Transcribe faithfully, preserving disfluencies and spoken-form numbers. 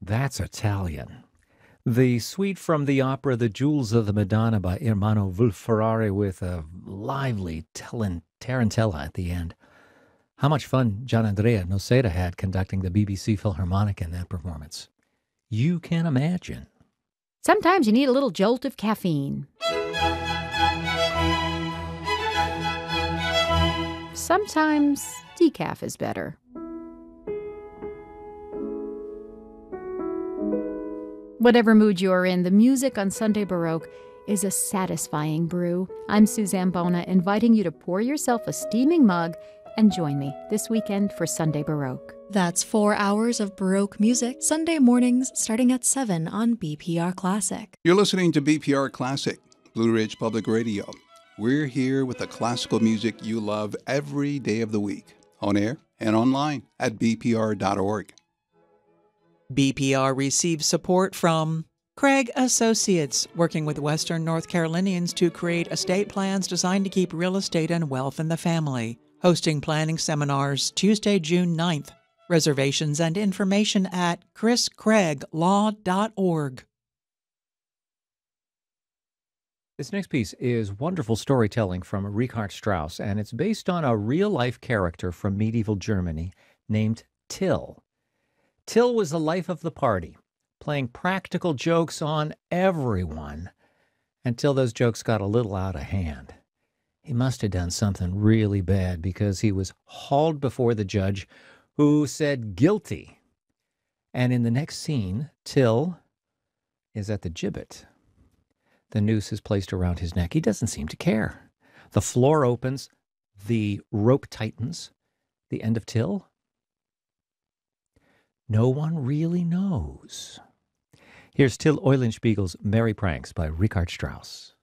That's Italian. The suite from the opera The Jewels of the Madonna by Ermanno Vulferrari with a lively telen- tarantella at the end. How much fun Gianandrea Noceda had conducting the B B C Philharmonic in that performance. You can imagine. Sometimes you need a little jolt of caffeine. Sometimes decaf is better. Whatever mood you're in, the music on Sunday Baroque is a satisfying brew. I'm Suzanne Bona, inviting you to pour yourself a steaming mug and join me this weekend for Sunday Baroque. That's four hours of Baroque music, Sunday mornings starting at seven on B P R Classic. You're listening to B P R Classic, Blue Ridge Public Radio. We're here with the classical music you love every day of the week, on air and online at b p r dot org. B P R receives support from Craig Associates, working with Western North Carolinians to create estate plans designed to keep real estate and wealth in the family. Hosting planning seminars Tuesday, June ninth. Reservations and information at chris craig law dot org. This next piece is wonderful storytelling from Richard Strauss, and it's based on a real-life character from medieval Germany named Till. Till was the life of the party, playing practical jokes on everyone until those jokes got a little out of hand. He must have done something really bad because he was hauled before the judge, who said guilty. And in the next scene, Till is at the gibbet. The noose is placed around his neck. He doesn't seem to care. The floor opens. The rope tightens. The end of Till? No one really knows. Here's Till Eulenspiegel's Merry Pranks by Richard Strauss.